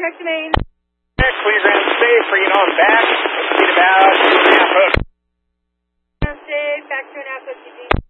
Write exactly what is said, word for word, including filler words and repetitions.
Check the main. Please random space, bringing on back. Need about two and a half hooks. Random space, back two and a half hooks, G G.